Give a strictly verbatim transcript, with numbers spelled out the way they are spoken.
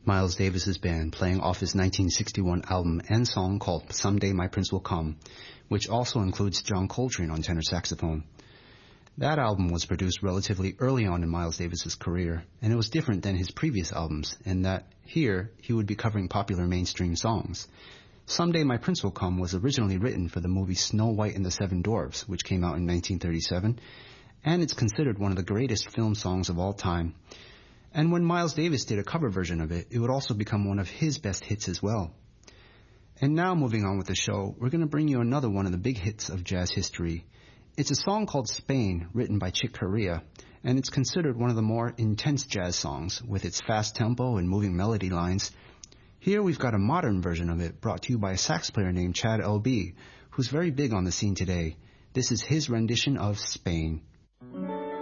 Miles Davis's band playing off his nineteen sixty-one album and song called Someday My Prince Will Come, which also includes John Coltrane on tenor saxophone. That album was produced relatively early on in Miles Davis's career, and it was different than his previous albums in that here he would be covering popular mainstream songs. Someday My Prince Will Come was originally written for the movie Snow White and the Seven Dwarfs, which came out in nineteen thirty-seven, and it's considered one of the greatest film songs of all time. And when Miles Davis did a cover version of it, it would also become one of his best hits as well. And now moving on with the show, we're going to bring you another one of the big hits of jazz history. It's a song called Spain, written by Chick Corea, and it's considered one of the more intense jazz songs, with its fast tempo and moving melody lines. Here we've got a modern version of it brought to you by a sax player named Chad L B, who's very big on the scene today. This is his rendition of Spain.